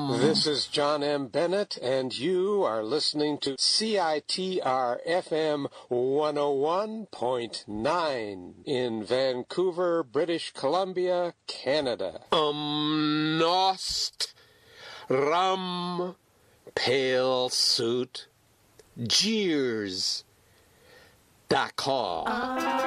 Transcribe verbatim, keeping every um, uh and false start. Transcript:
This is John M. Bennett, and you are listening to C I T R F M one oh one point nine in Vancouver, British Columbia, Canada. Um, Nost, Rum, Pale Suit, Jeers, D'accord.